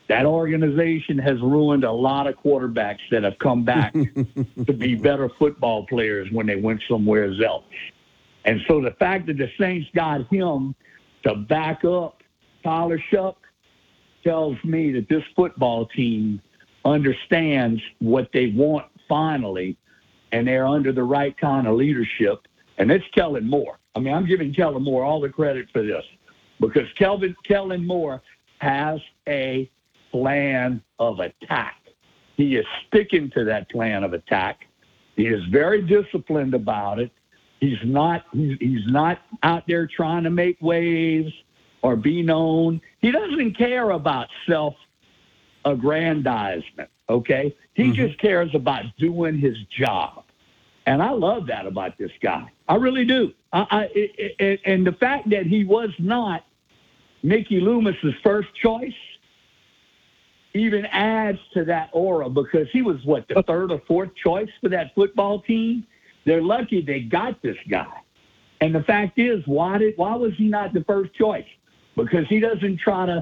That organization has ruined a lot of quarterbacks that have come back to be better football players when they went somewhere else. And so the fact that the Saints got him to back up Tyler Shough tells me that this football team understands what they want finally, and they're under the right kind of leadership. And it's Kellen Moore. I mean, I'm giving Kellen Moore all the credit for this because Kellen Moore has a plan of attack. He is sticking to that plan of attack. He is very disciplined about it. He's not out there trying to make waves or be known. He doesn't care about self-aggrandizement, okay? He just cares about doing his job. And I love that about this guy. I really do. And the fact that he was not Mickey Loomis's first choice even adds to that aura because he was, the third or fourth choice for that football team? They're lucky they got this guy. And the fact is, why was he not the first choice? Because he doesn't try to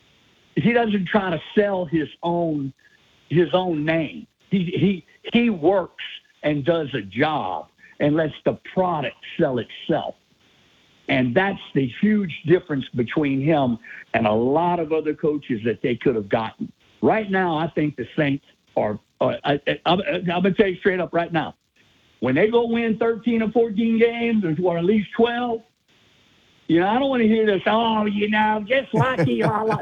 sell his own name. He works and does a job and lets the product sell itself. And that's the huge difference between him and a lot of other coaches that they could have gotten. Right now, I think the Saints are I'm going to tell you straight up right now, when they go win 13 or 14 games or at least 12, I don't want to hear this, just lucky.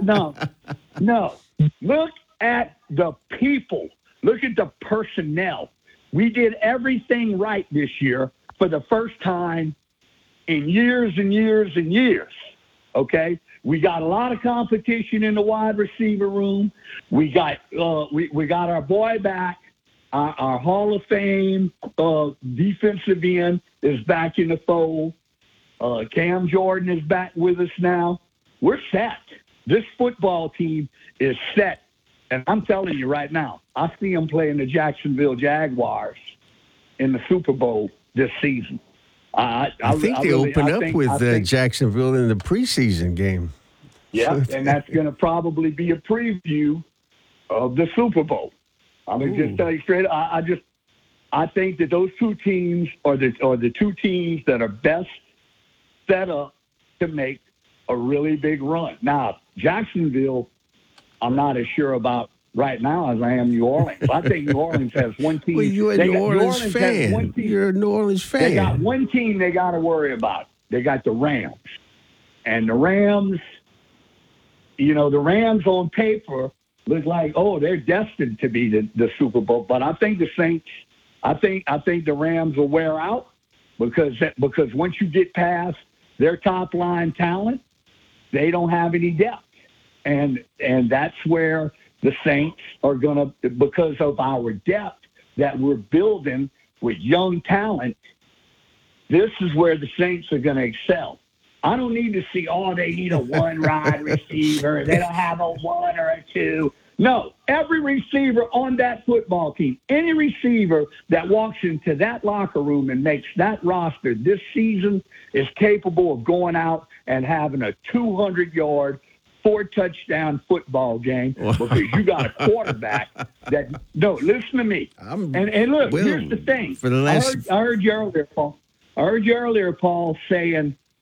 No. Look at the people. Look at the personnel. We did everything right this year for the first time in years and years and years, okay? We got a lot of competition in the wide receiver room. We got our boy back. Our Hall of Fame defensive end is back in the fold. Cam Jordan is back with us now. We're set. This football team is set. And I'm telling you right now, I see them playing the Jacksonville Jaguars in the Super Bowl this season. I think they open up with Jacksonville in the preseason game. Yeah, and that's going to probably be a preview of the Super Bowl. I'm going to just tell you straight. I think that those two teams are the two teams that are best set up to make a really big run. Now, Jacksonville, I'm not as sure about right now as I am New Orleans. I think New Orleans has one team. Well, you're a New Orleans fan. You're a New Orleans fan. They got one team they got to worry about. They got the Rams. And the Rams, the Rams on paper look like, they're destined to be the Super Bowl. But I think the Saints, I think the Rams will wear out because once you get past their top line talent, they don't have any depth. And that's where the Saints are going to, because of our depth that we're building with young talent, this is where the Saints are going to excel. I don't need to see, they need a one wide receiver. They don't have a one or a two. No, every receiver on that football team, any receiver that walks into that locker room and makes that roster this season is capable of going out and having a 200-yard, 4-touchdown football game because you got a quarterback that – no, listen to me. And look, here's the thing. I heard you earlier, Paul, saying –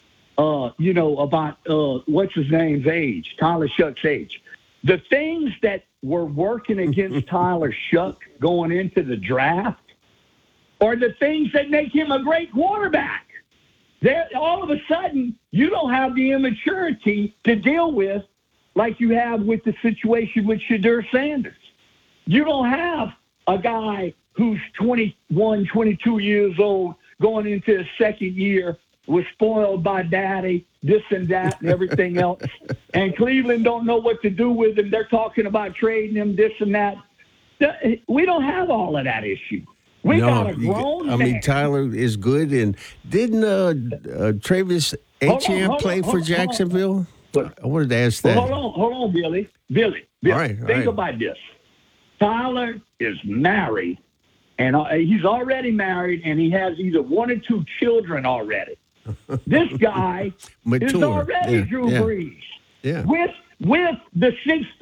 about what's his name's age, Tyler Shough's age. The things that were working against Tyler Shough going into the draft are the things that make him a great quarterback. All of a sudden, you don't have the immaturity to deal with like you have with the situation with Shedeur Sanders. You don't have a guy who's 21, 22 years old going into his second year, was spoiled by daddy, this and that and everything else. And Cleveland don't know what to do with him. They're talking about trading him, this and that. We don't have all of that issue. We got a grown man. I mean, Tyler is good. And didn't Travis Etienne play for Jacksonville? I wanted to ask that. Hold on, Billy. All right, Think about this. Tyler is married, and he's already married, and he has either one or two children already. This guy is already Drew Brees. Yeah. With the 6